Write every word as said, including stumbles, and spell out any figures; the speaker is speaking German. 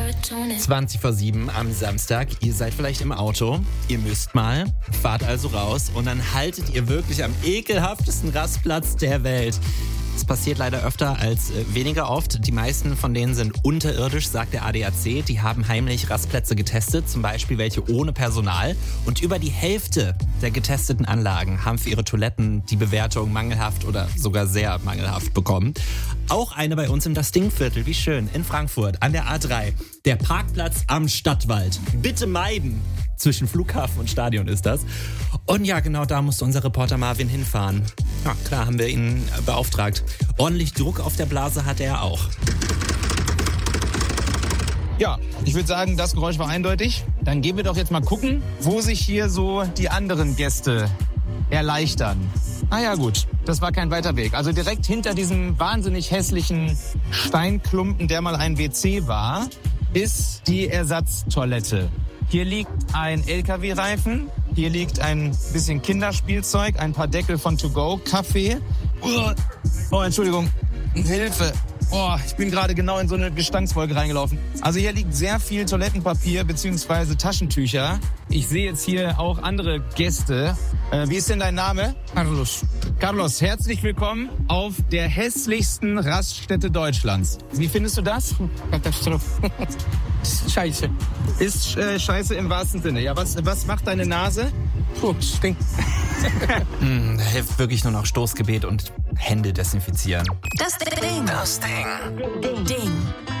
zwanzig vor sieben am Samstag. Ihr seid vielleicht im Auto. Ihr müsst mal. Fahrt also raus und dann haltet ihr wirklich am ekelhaftesten Rastplatz der Welt. Es passiert leider öfter als äh, weniger oft. Die meisten von denen sind unterirdisch, sagt der A D A C. Die haben heimlich Rastplätze getestet, zum Beispiel welche ohne Personal. Und über die Hälfte der getesteten Anlagen haben für ihre Toiletten die Bewertung mangelhaft oder sogar sehr mangelhaft bekommen. Auch eine bei uns im Das Ding-Viertel, wie schön, in Frankfurt an der A drei. Der Parkplatz am Stadtwald. Bitte meiden. Zwischen Flughafen und Stadion ist das. Und ja, genau da musste unser Reporter Marvin hinfahren. Ja, klar, haben wir ihn beauftragt. Ordentlich Druck auf der Blase hatte er auch. Ja, ich würde sagen, das Geräusch war eindeutig. Dann gehen wir doch jetzt mal gucken, wo sich hier so die anderen Gäste erleichtern. Ah ja, gut, das war kein weiter Weg. Also direkt hinter diesem wahnsinnig hässlichen Steinklumpen, der mal ein W C war, ist die Ersatztoilette. Hier liegt ein L K W-Reifen, hier liegt ein bisschen Kinderspielzeug, ein paar Deckel von To Go, Kaffee. Oh, oh Entschuldigung, Hilfe. Oh, ich bin gerade genau in so eine Gestankswolke reingelaufen. Also hier liegt sehr viel Toilettenpapier bzw. Taschentücher. Ich sehe jetzt hier auch andere Gäste. Äh, wie ist denn dein Name? Carlos. Carlos, herzlich willkommen auf der hässlichsten Raststätte Deutschlands. Wie findest du das? Katastrophe. Scheiße. Ist äh, scheiße im wahrsten Sinne. Ja, was, was macht deine Nase? Puh, stinkt. hm, da hilft wirklich nur noch Stoßgebet und Hände desinfizieren. Das Ding. Das Ding. Ding.